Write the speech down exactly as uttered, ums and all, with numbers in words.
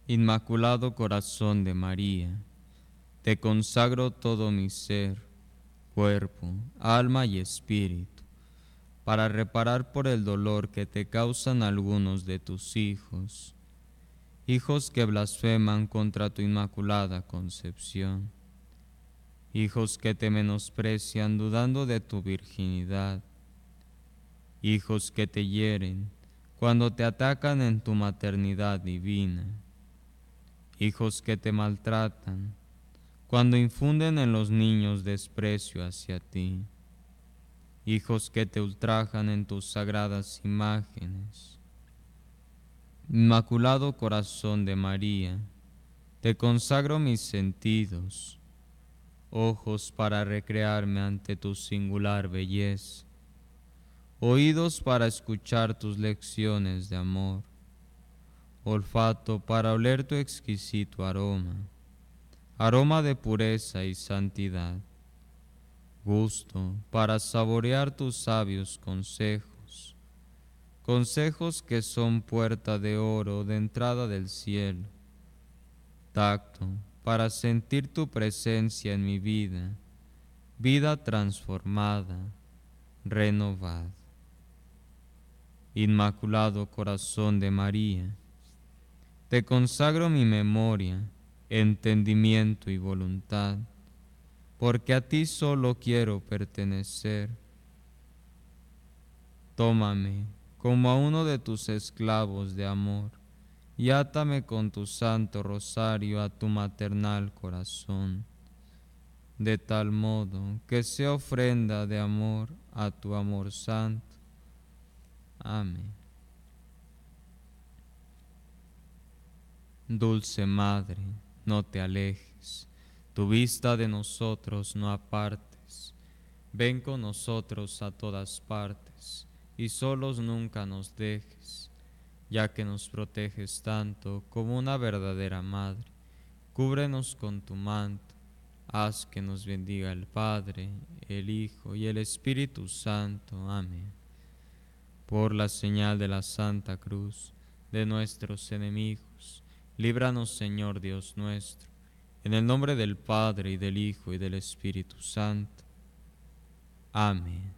Inmaculado Corazón de María, te consagro todo mi ser, cuerpo, alma y espíritu, para reparar por el dolor que te causan algunos de tus hijos, hijos que blasfeman contra tu inmaculada concepción, hijos que te menosprecian dudando de tu virginidad, hijos que te hieren cuando te atacan en tu maternidad divina, hijos que te maltratan cuando infunden en los niños desprecio hacia ti, hijos que te ultrajan en tus sagradas imágenes. Inmaculado Corazón de María, te consagro mis sentidos, ojos para recrearme ante tu singular belleza, oídos para escuchar tus lecciones de amor, olfato para oler tu exquisito aroma, aroma de pureza y santidad, gusto para saborear tus sabios consejos, consejos que son puerta de oro de entrada del cielo, tacto para sentir tu presencia en mi vida, vida transformada, renovada. Inmaculado Corazón de María, te consagro mi memoria, entendimiento y voluntad, porque a ti solo quiero pertenecer. Tómame como a uno de tus esclavos de amor, y átame con tu santo rosario a tu maternal corazón, de tal modo que sea ofrenda de amor a tu amor santo. Amén. Dulce Madre, no te alejes, tu vista de nosotros no apartes. Ven con nosotros a todas partes, y solos nunca nos dejes, ya que nos proteges tanto como una verdadera madre. Cúbrenos con tu manto, haz que nos bendiga el Padre, el Hijo y el Espíritu Santo. Amén. Por la señal de la Santa Cruz de nuestros enemigos, líbranos, Señor Dios nuestro, en el nombre del Padre, y del Hijo, y del Espíritu Santo. Amén.